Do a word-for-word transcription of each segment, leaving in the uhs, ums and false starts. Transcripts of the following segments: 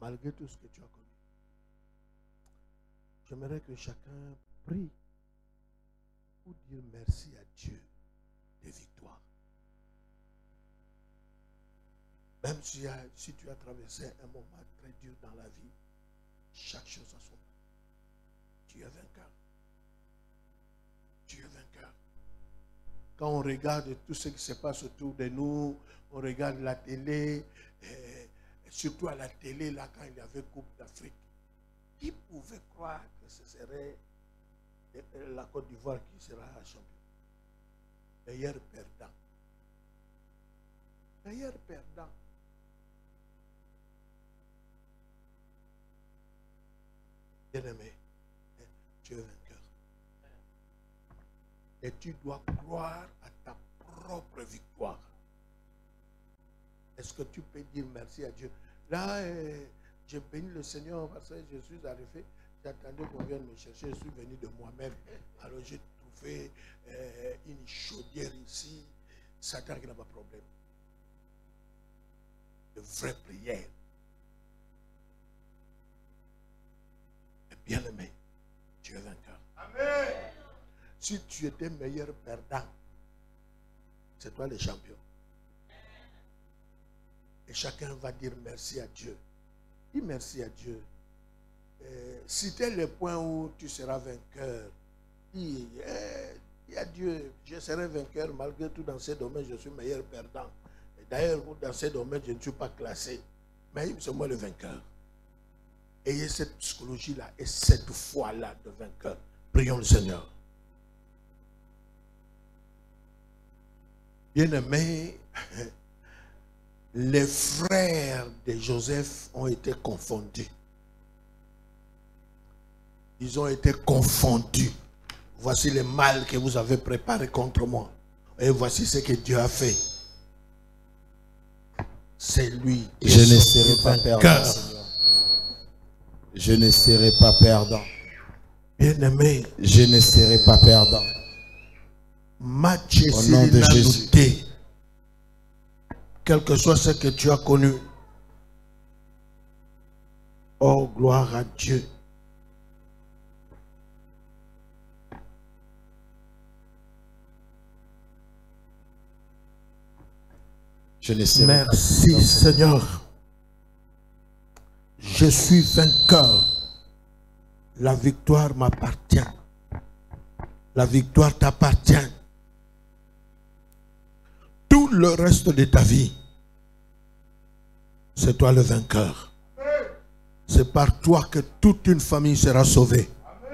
malgré tout ce que tu as connu. J'aimerais que chacun prie pour dire merci à Dieu des victoires. Même si, si tu as traversé un moment très dur dans la vie, chaque chose a son temps. Tu es vainqueur. Tu es vainqueur. Quand on regarde tout ce qui se passe autour de nous, on regarde la télé, et surtout à la télé, là, quand il y avait Coupe d'Afrique, qui pouvait croire que ce serait la Côte d'Ivoire qui sera champion? Meilleur perdant. Meilleur perdant. Bien-aimé, tu es vainqueur. Et tu dois croire à ta propre victoire. Est-ce que tu peux dire merci à Dieu? Là, euh, j'ai béni le Seigneur parce que je suis arrivé. J'attendais qu'on vienne me chercher. Je suis venu de moi-même. Alors j'ai trouvé euh, une chaudière ici. Satan qui n'a pas de problème. De vraie prière. Et bien aimé, tu es vainqueur. Amen. Si tu étais meilleur perdant, c'est toi le champion. Et chacun va dire merci à Dieu. Dis merci à Dieu. Euh, citez les points où tu seras vainqueur. Dis, eh, dis à Dieu, je serai vainqueur malgré tout dans ces domaines, je suis meilleur perdant. Et d'ailleurs, dans ces domaines, je ne suis pas classé. Mais c'est moi le vainqueur. Ayez cette psychologie-là et cette foi-là de vainqueur. Prions le Seigneur. Bien-aimés, les frères de Joseph ont été confondus. Ils ont été confondus. Voici le mal que vous avez préparé contre moi. Et voici ce que Dieu a fait. C'est lui qui Je est ne serai pas perdant, Seigneur. Je ne serai pas perdant. Bien-aimé, je ne serai pas perdant. Au nom de Jésus. Quel que soit ce que tu as connu. Oh, gloire à Dieu. Je ne serai Merci pas Seigneur. Je suis vainqueur. La victoire m'appartient. La victoire t'appartient. Tout le reste de ta vie, c'est toi le vainqueur. C'est par toi que toute une famille sera sauvée.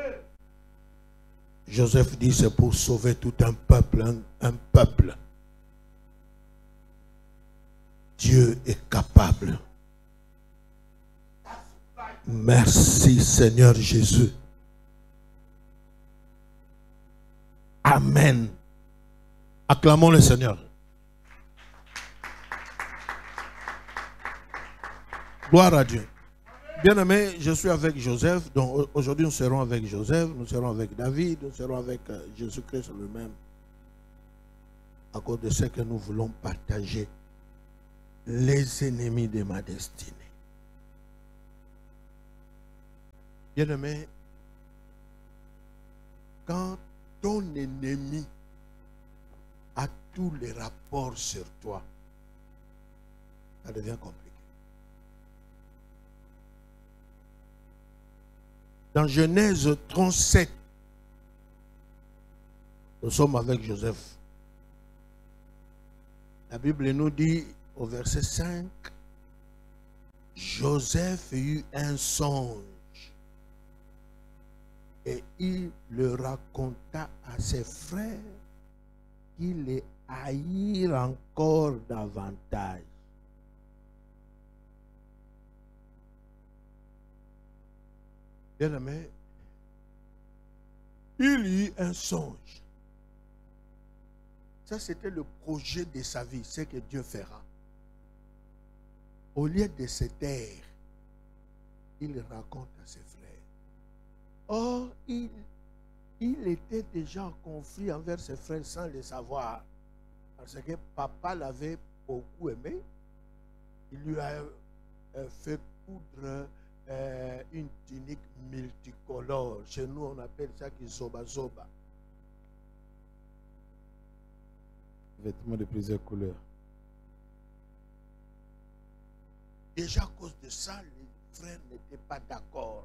Joseph dit, c'est pour sauver tout un peuple, un, un peuple. Dieu est capable. Merci Seigneur Jésus. Amen. Acclamons le Seigneur. Gloire à Dieu. Bien-aimé, je suis avec Joseph. Donc aujourd'hui, nous serons avec Joseph, nous serons avec David, nous serons avec Jésus-Christ lui-même. À cause de ce que nous voulons partager. Les ennemis de ma destinée. Bien-aimé, quand ton ennemi a tous les rapports sur toi, ça devient compliqué. Dans Genèse trente-sept, nous sommes avec Joseph. La Bible nous dit au verset cinq, Joseph eut un songe et il le raconta à ses frères qui les haïrent encore davantage. Bien-aimé, il eut un songe. Ça, c'était le projet de sa vie, ce que Dieu fera. Au lieu de se taire, il raconte à ses frères. Or, il, il était déjà en conflit envers ses frères sans le savoir. Parce que papa l'avait beaucoup aimé. Il lui a fait coudre euh, une tunique multicolore. Chez nous, on appelle ça zoba zoba. Vêtements de plusieurs couleurs. Déjà à cause de ça, les frères n'étaient pas d'accord.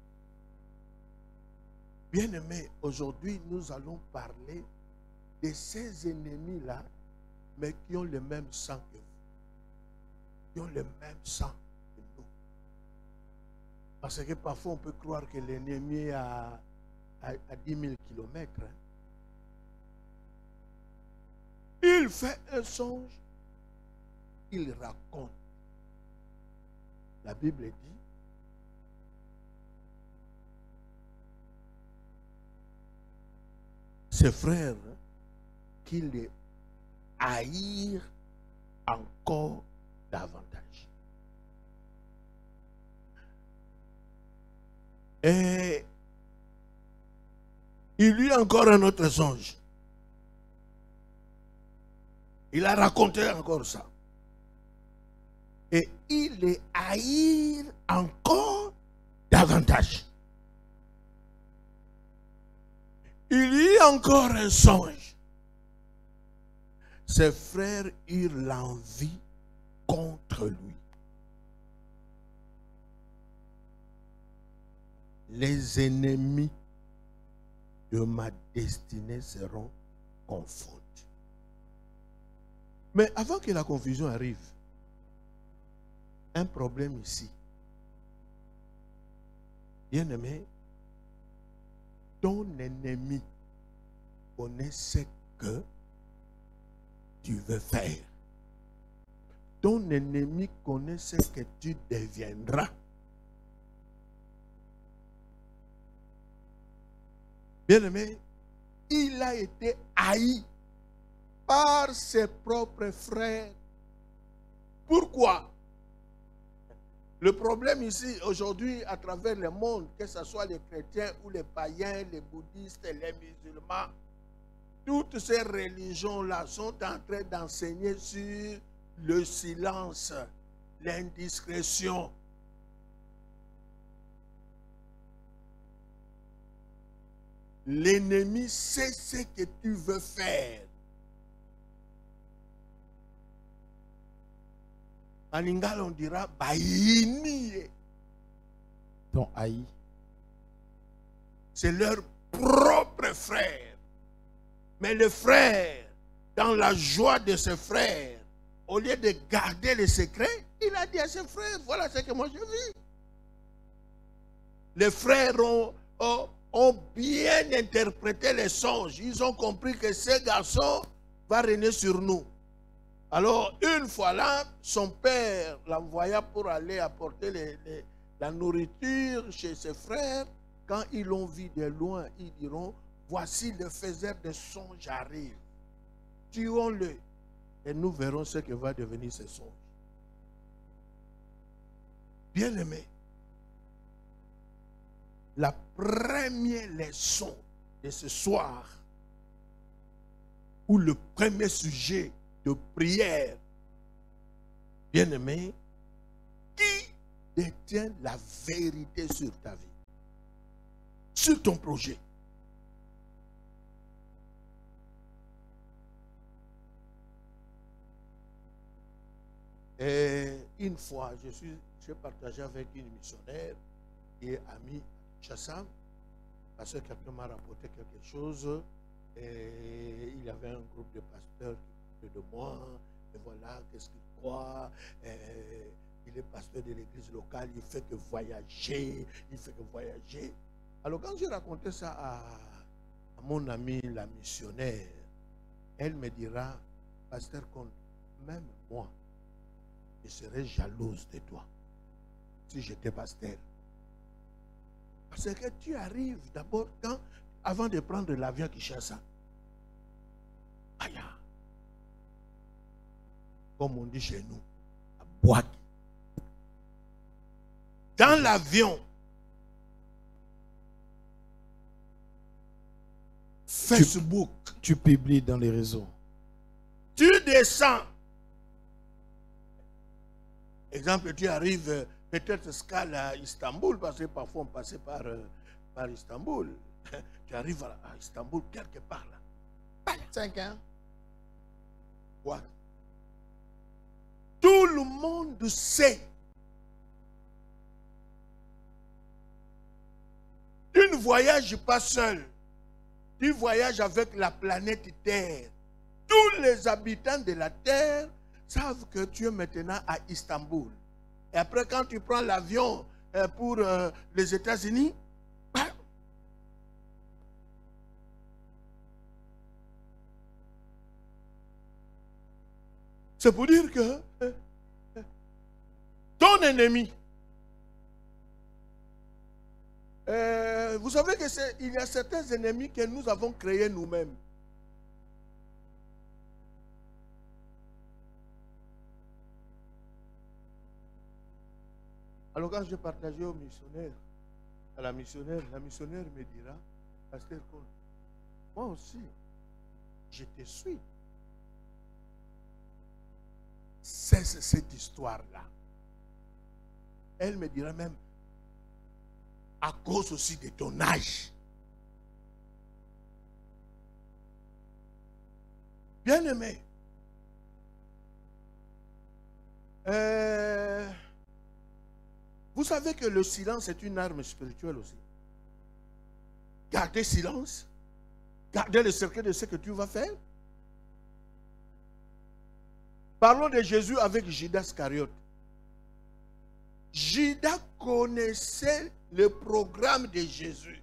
Bien-aimés, aujourd'hui, nous allons parler de ces ennemis-là, mais qui ont le même sang que vous. Qui ont le même sang que nous. Parce que parfois, on peut croire que l'ennemi est à, à, à dix mille kilomètres. Hein. Il fait un songe, il raconte. La Bible dit, ses frères qui les haïrent encore davantage. Et il lui a encore un autre songe. Il a raconté encore ça. Et il les haïr encore davantage. Il y a encore un songe. Ses frères eurent l'envie contre lui. Les ennemis de ma destinée seront confondus. Mais avant que la confusion arrive, un problème ici. Bien-aimé, ton ennemi connaît ce que tu veux faire. Ton ennemi connaît ce que tu deviendras. Bien-aimé, il a été haï par ses propres frères. Pourquoi? Le problème ici, aujourd'hui, à travers le monde, que ce soit les chrétiens ou les païens, les bouddhistes, les musulmans, toutes ces religions-là sont en train d'enseigner sur le silence, l'indiscrétion. L'ennemi sait ce que tu veux faire. En lingala, on dira Baïni. Ton haï. C'est leur propre frère. Mais le frère, dans la joie de ses frères, au lieu de garder le secret, il a dit à ses frères, voilà ce que moi je vis. Les frères ont, ont, ont bien interprété les songes. Ils ont compris que ce garçon va régner sur nous. Alors, une fois là, son père l'envoya pour aller apporter les, les, la nourriture chez ses frères. Quand ils l'ont vu de loin, ils diront, voici le faiseur de songes arrive. Tuons-le et nous verrons ce que va devenir ce songe. Bien-aimé, la première leçon de ce soir, ou le premier sujet de prière, bien-aimé, qui détient la vérité sur ta vie, sur ton projet? Et une fois, je suis, j'ai partagé avec une missionnaire qui est amie Chassam, parce que quelqu'un m'a rapporté quelque chose, et il y avait un groupe de pasteurs qui parlaient de moi, et voilà, qu'est-ce qu'il croit, et il est pasteur de l'église locale, il fait que voyager, il fait que voyager. Alors quand j'ai raconté ça à, à mon amie la missionnaire, elle me dira, pasteur Comte, même moi, je serais jalouse de toi si j'étais pasteur. Parce que tu arrives d'abord quand, avant de prendre l'avion qui cherche ça. Aïe. Comme on dit chez nous, à boîte. Dans l'avion, Facebook. Tu, tu publies dans les réseaux. Tu descends. Exemple, tu arrives Peut-être escale à Istanbul, parce que parfois on passait par, euh, par Istanbul. Tu arrives à, à Istanbul, quelque part là. Cinq ans. What? Tout le monde sait. Tu ne voyages pas seul. Tu voyages avec la planète Terre. Tous les habitants de la Terre savent que tu es maintenant à Istanbul. Et après, quand tu prends l'avion euh, pour euh, les États-Unis, bah, c'est pour dire que euh, ton ennemi, euh, vous savez qu'il y a certains ennemis que nous avons créés nous-mêmes. Alors quand je partageais au missionnaire, à la missionnaire, la missionnaire me dira, Pasteur Cole, moi aussi, je te suis. C'est cette histoire-là. Elle me dira même, à cause aussi de ton âge. Bien-aimé, euh, vous savez que le silence est une arme spirituelle aussi. Gardez silence. Gardez le secret de ce que tu vas faire. Parlons de Jésus avec Judas Iscariote. Judas connaissait le programme de Jésus.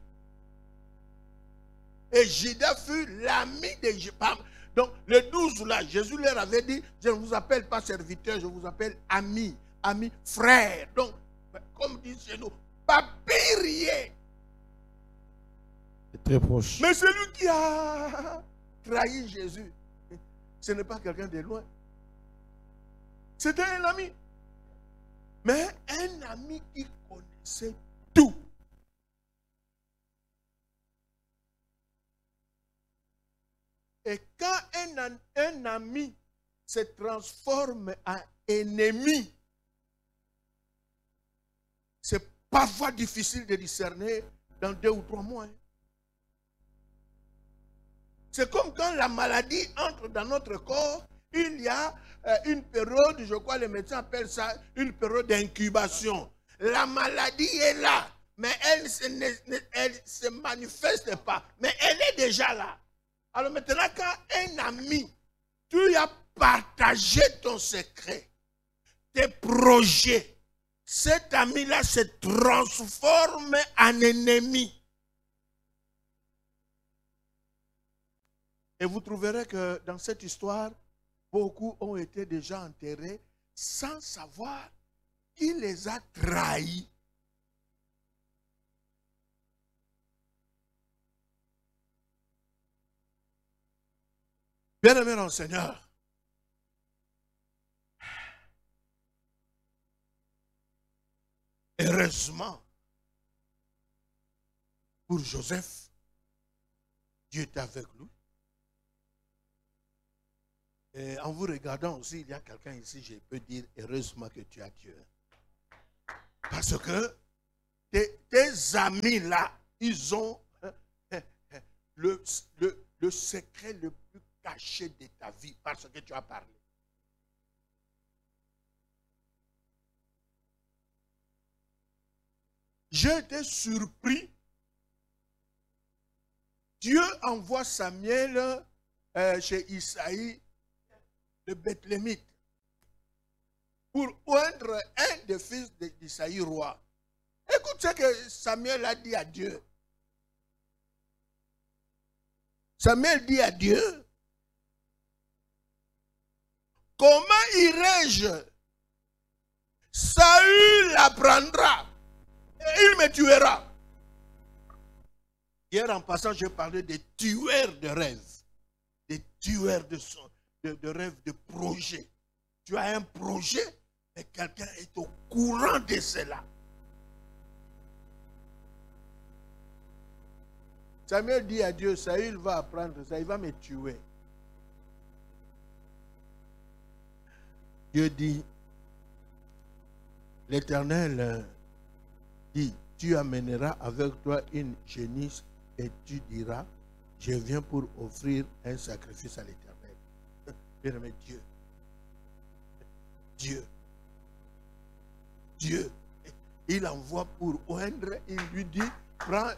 Et Judas fut l'ami de Jésus. Donc, les douze là, Jésus leur avait dit, je ne vous appelle pas serviteur, je vous appelle ami, ami, frère. Donc, comme dit chez nous, papirier. C'est très proche. Mais celui qui a trahi Jésus, ce n'est pas quelqu'un de loin. C'était un ami. Mais un ami qui connaissait tout. Et quand un, un ami se transforme en ennemi, c'est parfois difficile de discerner dans deux ou trois mois. C'est comme quand la maladie entre dans notre corps, il y a euh, une période, je crois les médecins appellent ça une période d'incubation. La maladie est là, mais elle ne se, elle se manifeste pas, mais elle est déjà là. Alors maintenant, quand un ami, tu as partagé ton secret, tes projets, cet ami-là se transforme en ennemi. Et vous trouverez que dans cette histoire, beaucoup ont été déjà enterrés sans savoir qui les a trahis. Bien-aimé dans le Seigneur, heureusement, pour Joseph, Dieu était avec lui. Et en vous regardant aussi, il y a quelqu'un ici, je peux dire heureusement que tu as Dieu. Parce que tes, tes amis là, ils ont le, le, le secret le plus caché de ta vie parce que tu as parlé. J'ai été surpris. Dieu envoie Samuel euh, chez Isaïe, le Bethlémite, pour oindre un des fils d'Isaïe roi. Écoute ce que Samuel a dit à Dieu. Samuel dit à Dieu, comment irai-je? Saül l'apprendra et il me tuera. Hier en passant, j'ai parlé des tueurs de rêves, des tueurs de son. De, de rêve, de projet. Tu as un projet et quelqu'un est au courant de cela. Samuel dit à Dieu, Saül va apprendre ça, il va me tuer. Dieu dit, L'Éternel dit, tu amèneras avec toi une génisse et tu diras, je viens pour offrir un sacrifice à l'Éternel. Bien-aimé Dieu, Dieu, Dieu, il envoie pour oindre, il lui dit, prends,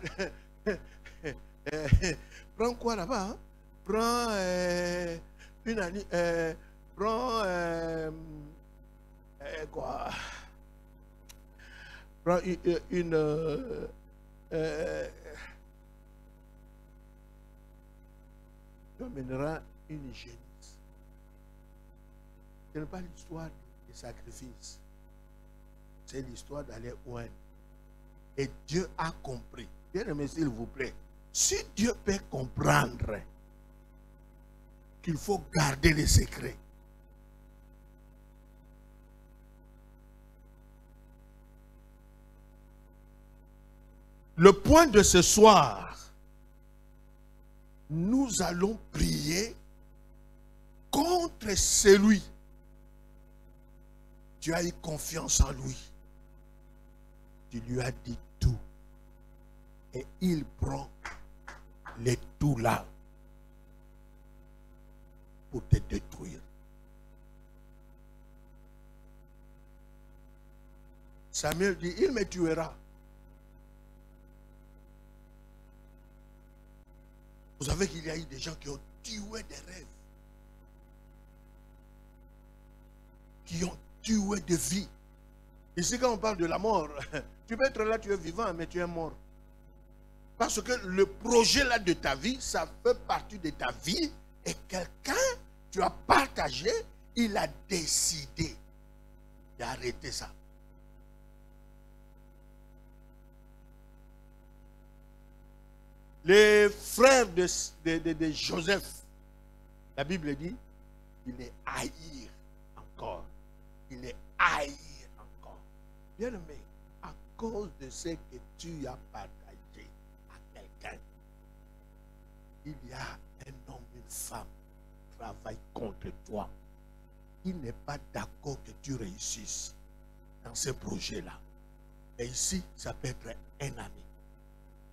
prends quoi là-bas, hein? Prends euh, une année, euh, prends euh, euh, quoi, prends une, une euh, euh, tu amèneras une génisse. Ce n'est pas l'histoire des sacrifices. C'est l'histoire d'aller oindre. Et Dieu a compris. Bien aimé, s'il vous plaît. Si Dieu peut comprendre qu'il faut garder les secrets, le point de ce soir, nous allons prier contre celui. Tu as eu confiance en lui. Tu lui as dit tout. Et il prend les tout là pour te détruire. Samuel dit, il me tuera. Vous savez qu'il y a eu des gens qui ont tué des rêves. Qui ont tué des vies. Ici, quand on parle de la mort, tu peux être là, tu es vivant, mais tu es mort. Parce que le projet là de ta vie, ça fait partie de ta vie. Et quelqu'un, tu as partagé, il a décidé d'arrêter ça. Les frères de, de, de, de Joseph, la Bible dit, il les haïr encore. Il les haïr encore. Bien aimé, à cause de ce que tu as partagé à quelqu'un, il y a un homme, une femme qui travaille contre toi. Il n'est pas d'accord que tu réussisses dans ce projet-là. Et ici, ça peut être un ami.